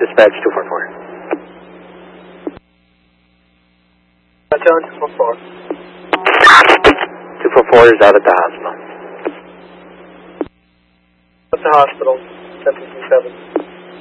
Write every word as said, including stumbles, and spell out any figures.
Dispatch two four four. John, two four four. two four four is out at the hospital. At the hospital, seven two seven.